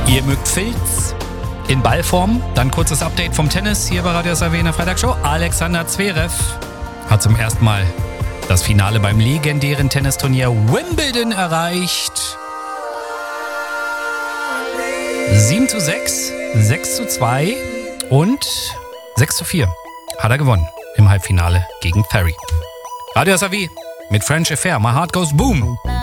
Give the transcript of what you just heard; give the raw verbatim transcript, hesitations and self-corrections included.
Ihr mögt Filz in Ballform. Dann kurzes Update vom Tennis hier bei Radio S A W in der Freitagshow. Alexander Zverev hat zum ersten Mal das Finale beim legendären Tennisturnier Wimbledon erreicht. sieben zu sechs, sechs zu zwei und sechs zu vier hat er gewonnen im Halbfinale gegen Ferry. Radio S A W mit French Affair, My Heart Goes Boom.